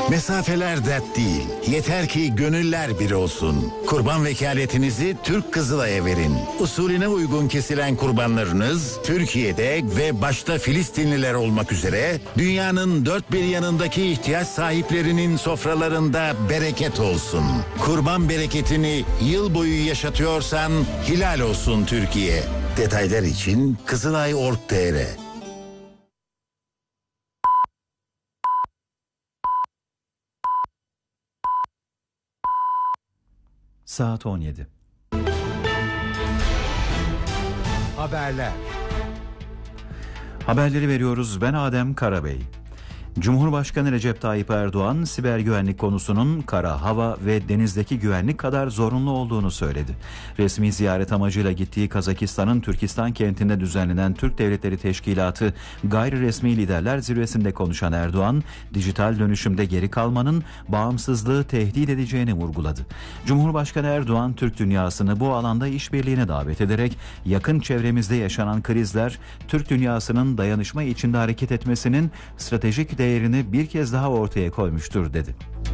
Mesafeler dert değil. Yeter ki gönüller bir olsun. Kurban vekaletinizi Türk Kızılay'a verin. Usulüne uygun kesilen kurbanlarınız Türkiye'de ve başta Filistinliler olmak üzere dünyanın dört bir yanındaki ihtiyaç sahiplerinin sofralarında bereket olsun. Kurban bereketini yıl boyu yaşatıyorsan helal olsun Türkiye. Detaylar için Kızılay.org.tr. Saat 17. Haberleri veriyoruz. Ben Adem Karabey. Cumhurbaşkanı Recep Tayyip Erdoğan, siber güvenlik konusunun kara, hava ve denizdeki güvenlik kadar zorunlu olduğunu söyledi. Resmi ziyaret amacıyla gittiği Kazakistan'ın Türkistan kentinde düzenlenen Türk Devletleri Teşkilatı Gayri Resmi Liderler Zirvesi'nde konuşan Erdoğan, dijital dönüşümde geri kalmanın bağımsızlığı tehdit edeceğini vurguladı. Cumhurbaşkanı Erdoğan, Türk dünyasını bu alanda işbirliğine davet ederek yakın çevremizde yaşanan krizler, Türk dünyasının dayanışma içinde hareket etmesinin stratejik değerini bir kez daha ortaya koymuştur dedi.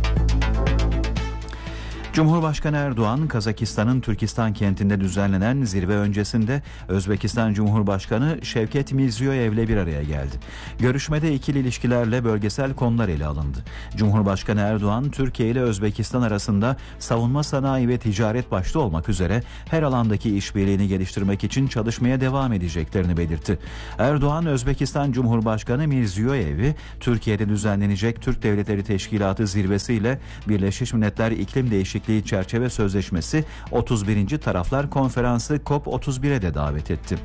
Cumhurbaşkanı Erdoğan, Kazakistan'ın Türkistan kentinde düzenlenen zirve öncesinde Özbekistan Cumhurbaşkanı Şevket Mirziyoyev'le bir araya geldi. Görüşmede ikili ilişkilerle bölgesel konular ele alındı. Cumhurbaşkanı Erdoğan, Türkiye ile Özbekistan arasında savunma sanayi ve ticaret başta olmak üzere her alandaki işbirliğini geliştirmek için çalışmaya devam edeceklerini belirtti. Erdoğan, Özbekistan Cumhurbaşkanı Mirziyoyev'i Türkiye'de düzenlenecek Türk Devletleri Teşkilatı zirvesiyle Birleşmiş Milletler İklim Değişikliği Çerçeve Sözleşmesi 31. Taraflar Konferansı COP31'e de davet etti.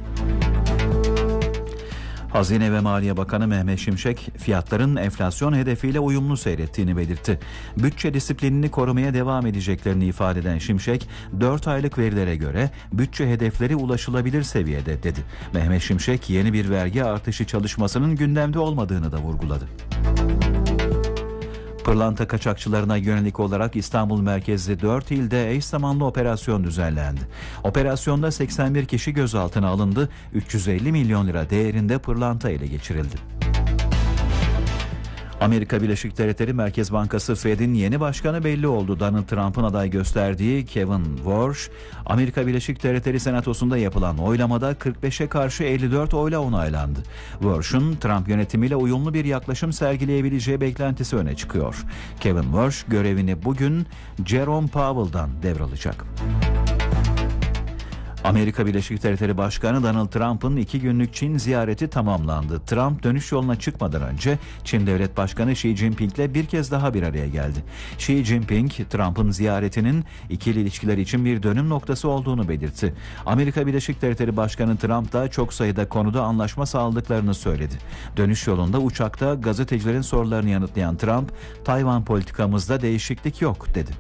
Hazine ve Maliye Bakanı Mehmet Şimşek, fiyatların enflasyon hedefiyle uyumlu seyrettiğini belirtti. Bütçe disiplinini korumaya devam edeceklerini ifade eden Şimşek, 4 aylık verilere göre bütçe hedefleri ulaşılabilir seviyede dedi. Mehmet Şimşek, yeni bir vergi artışı çalışmasının gündemde olmadığını da vurguladı. Pırlanta kaçakçılarına yönelik olarak İstanbul merkezli 4 ilde eş zamanlı operasyon düzenlendi. Operasyonda 81 kişi gözaltına alındı, 350 milyon lira değerinde pırlanta ele geçirildi. Amerika Birleşik Devletleri Merkez Bankası Fed'in yeni başkanı belli oldu. Donald Trump'ın aday gösterdiği Kevin Warsh, Amerika Birleşik Devletleri Senatosu'nda yapılan oylamada 45'e karşı 54 oyla onaylandı. Warsh'un Trump yönetimiyle uyumlu bir yaklaşım sergileyebileceği beklentisi öne çıkıyor. Kevin Warsh görevini bugün Jerome Powell'dan devralacak. Amerika Birleşik Devletleri Başkanı Donald Trump'ın 2 günlük Çin ziyareti tamamlandı. Trump dönüş yoluna çıkmadan önce Çin Devlet Başkanı Xi Jinping'le bir kez daha bir araya geldi. Xi Jinping, Trump'ın ziyaretinin ikili ilişkiler için bir dönüm noktası olduğunu belirtti. Amerika Birleşik Devletleri Başkanı Trump da çok sayıda konuda anlaşma sağladıklarını söyledi. Dönüş yolunda uçakta gazetecilerin sorularını yanıtlayan Trump, Tayvan politikamızda değişiklik yok dedi.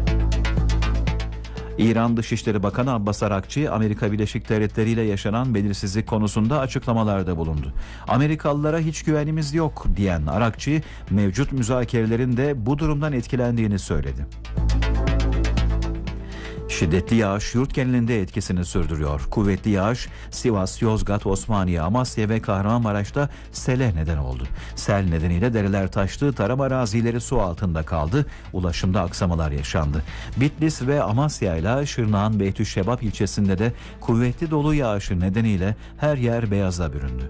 İran Dışişleri Bakanı Abbas Arakçı, Amerika Birleşik Devletleri ile yaşanan belirsizlik konusunda açıklamalarda bulundu. Amerikalılara hiç güvenimiz yok diyen Arakçı, mevcut müzakerelerin de bu durumdan etkilendiğini söyledi. Şiddetli yağış yurt genelinde etkisini sürdürüyor. Kuvvetli yağış Sivas, Yozgat, Osmaniye, Amasya ve Kahramanmaraş'ta sele neden oldu. Sel nedeniyle dereler taştı, tarım arazileri su altında kaldı, ulaşımda aksamalar yaşandı. Bitlis ve Amasya ile Şırnak'ın Beytüşşebap ilçesinde de kuvvetli dolu yağışı nedeniyle her yer beyaza büründü.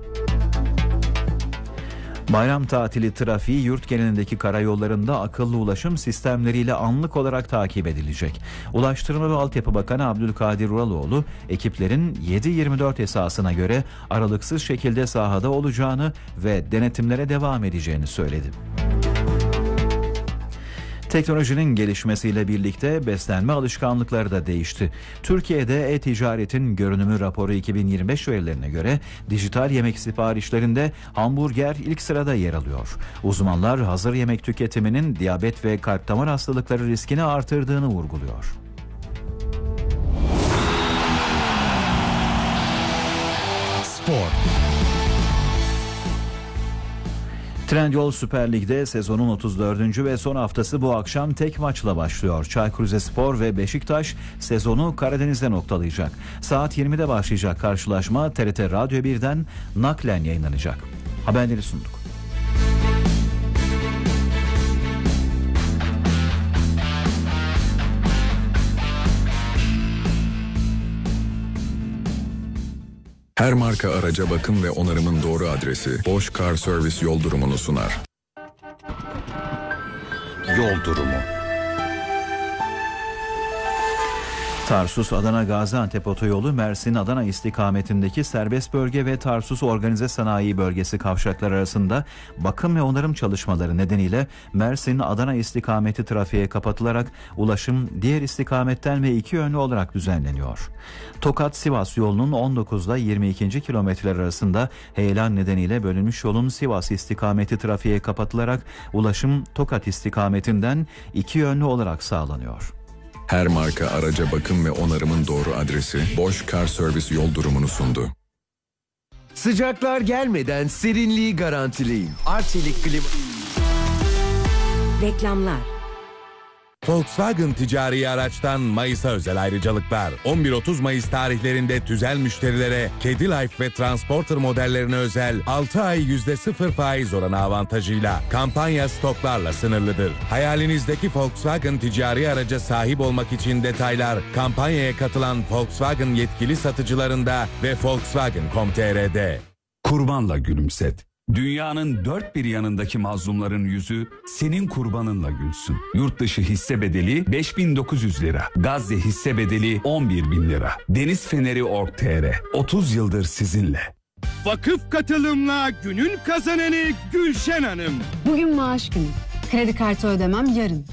Bayram tatili trafiği yurt genelindeki karayollarında akıllı ulaşım sistemleriyle anlık olarak takip edilecek. Ulaştırma ve Altyapı Bakanı Abdülkadir Uraloğlu, ekiplerin 7/24 esasına göre aralıksız şekilde sahada olacağını ve denetimlere devam edeceğini söyledi. Teknolojinin gelişmesiyle birlikte beslenme alışkanlıkları da değişti. Türkiye'de e-ticaretin görünümü raporu 2025 verilerine göre dijital yemek siparişlerinde hamburger ilk sırada yer alıyor. Uzmanlar hazır yemek tüketiminin diyabet ve kalp damar hastalıkları riskini artırdığını vurguluyor. Spor. Trendyol Süper Lig'de sezonun 34. ve son haftası bu akşam tek maçla başlıyor. Çaykur Rizespor ve Beşiktaş sezonu Karadeniz'de noktalayacak. Saat 20'de başlayacak karşılaşma TRT Radyo 1'den naklen yayınlanacak. Haberleri sunduk. Her marka araca bakım ve onarımın doğru adresi Bosch Car Service yol durumunu sunar. Yol durumu. Tarsus-Adana Gaziantep otoyolu Mersin-Adana istikametindeki serbest bölge ve Tarsus Organize Sanayi Bölgesi kavşaklar arasında bakım ve onarım çalışmaları nedeniyle Mersin-Adana istikameti trafiğe kapatılarak ulaşım diğer istikametten ve iki yönlü olarak düzenleniyor. Tokat-Sivas yolunun 19'da 22. kilometreler arasında heyelan nedeniyle bölünmüş yolun Sivas istikameti trafiğe kapatılarak ulaşım Tokat istikametinden iki yönlü olarak sağlanıyor. Her marka araca bakım ve onarımın doğru adresi Bosch Car Service yol durumunu sundu. Sıcaklar gelmeden serinliği garantileyin. Arçelik klima. Reklamlar. Volkswagen ticari araçtan Mayıs'a özel ayrıcalıklar. 11-30 Mayıs tarihlerinde tüzel müşterilere Kedi Life ve Transporter modellerine özel 6 ay %0 faiz oranı avantajıyla kampanya stoklarla sınırlıdır. Hayalinizdeki Volkswagen ticari araca sahip olmak için detaylar kampanyaya katılan Volkswagen yetkili satıcılarında ve Volkswagen.com.tr'de. Kurbanla gülümset. Dünyanın dört bir yanındaki mazlumların yüzü senin kurbanınla gülsün. Yurt dışı hisse bedeli 5.900 lira. Gazze hisse bedeli 11.000 lira. Deniz Feneri Org.tr 30 yıldır sizinle. Vakıf katılımla günün kazananı Gülşen Hanım. Bugün maaş günü. Kredi kartı ödemem yarın.